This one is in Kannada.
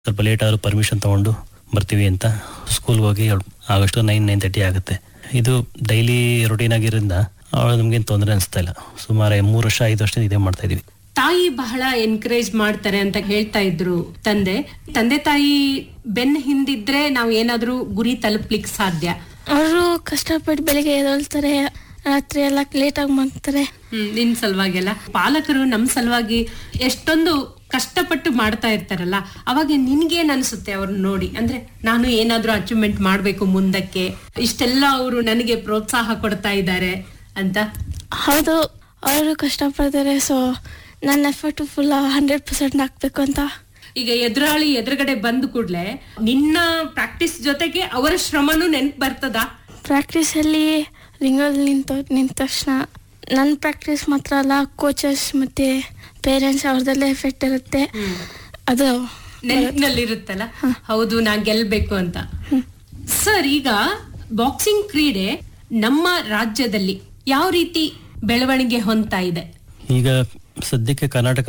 ಸ್ವಲ್ಪ ಲೇಟ್ ಆದರೂ ಪರ್ಮಿಷನ್ ತೊಗೊಂಡು ಬರ್ತೀವಿ ಅಂತ ಸ್ಕೂಲ್ಗೆ ಹೋಗಿ ಆಗಸ್ಟ್ 9-9:30 ಆಗುತ್ತೆ. ಇದು ಡೈಲಿ ರೊಟೀನ್ ಆಗಿರೋದ್ರಿಂದ ಅವಳು ನಮ್ಗೇನು ತೊಂದರೆ ಅನಿಸ್ತಾ ಇಲ್ಲ. ಸುಮಾರು 3 ವರ್ಷ 5 ವರ್ಷದಿಂದ ಇದೇ ಮಾಡ್ತಾ ಇದೀವಿ. ತಾಯಿ ಬಹಳ ಎನ್ಕರೇಜ್ ಮಾಡ್ತಾರೆ ಅಂತ ಹೇಳ್ತಾ ಇದ್ರು ತಂದೆ ತಾಯಿ ಬೆನ್ನ ಹಿಂದಿದ್ರೆ ನಾವು ಏನಾದ್ರೂ ಗುರಿ ತಲುಪ್ಲಿಕ್ಕೆ ಸಾಧ್ಯ. ಅವರು ಕಷ್ಟಪಟ್ಟು ಬೆಳಿಗ್ಗೆ ಎದ್ದೇಳ್ತಾರೆ, ರಾತ್ರಿ ಎಲ್ಲ ಲೇಟ್ ಆಗಿ ಮಾಡ್ತಾರೆ. ನಿನ್ ಸಲುವಾಗಿ ಎಲ್ಲ ಪಾಲಕರು ನಮ್ ಸಲುವಾಗಿ ಎಷ್ಟೊಂದು ಕಷ್ಟಪಟ್ಟು ಮಾಡ್ತಾ ಇರ್ತಾರಲ್ಲ, ಅವಾಗ ನಿನ್ಗೇನ್ ಅನ್ಸುತ್ತೆ ಅವ್ರನ್ನ ನೋಡಿ? ಅಂದ್ರೆ ನಾನು ಏನಾದ್ರೂ ಅಚೀವ್ಮೆಂಟ್ ಮಾಡ್ಬೇಕು ಮುಂದಕ್ಕೆ, ಇಷ್ಟೆಲ್ಲ ಅವರು ನನಗೆ ಪ್ರೋತ್ಸಾಹ ಕೊಡ್ತಾ ಇದ್ದಾರೆ ಅಂತ. ಹೌದು, ಅವರು ಕಷ್ಟಪಡ್ತಾರೆ. ಸೊ ನನ್ನ ಎಫರ್ಟ್ ಫುಲ್ 100% ಹಾಕ್ಬೇಕು ಅಂತ. ಈಗ ಎದುರಾಳಿ ಎದುರುಗಡೆ ಬಂದ ಕೂಡ್ಲೆ ನಿನ್ನ ಪ್ರಾಕ್ಟೀಸ್ ಜೊತೆಗೆ ಅವರ ಶ್ರಮನೂ ನೆನ್ಪು ಬರ್ತದ? ಪ್ರಾಕ್ಟೀಸ್ ಅಲ್ಲಿ ರಿಂಗಲ್ಲಿ ನಿಂತ ತಕ್ಷಣ ನನ್ನ ಪ್ರಾಕ್ಟೀಸ್ ಮಾತ್ರ ಅಲ್ಲ, ಕೋಚಸ್ ಮತ್ತೆ ಪೇರೆಂಟ್ಸ್ ಅವ್ರದೆಲ್ಲ ಎಫೆಕ್ಟ್ ಇರುತ್ತೆ. ಅದು ನೆನಪಿನಲ್ಲಿ ಇರುತ್ತಲ್ಲ, ಹೌದು ನಾ ಗೆಲ್ಬೇಕು ಅಂತ. ಸರ್, ಈಗ ಬಾಕ್ಸಿಂಗ್ ಕ್ರೀಡೆ ನಮ್ಮ ರಾಜ್ಯದಲ್ಲಿ ಯಾವ ರೀತಿ ಬೆಳವಣಿಗೆ ಹೊಂದ್ತಾ ಇದೆ? ಈಗ ಸದ್ಯಕ್ಕೆ ಕರ್ನಾಟಕ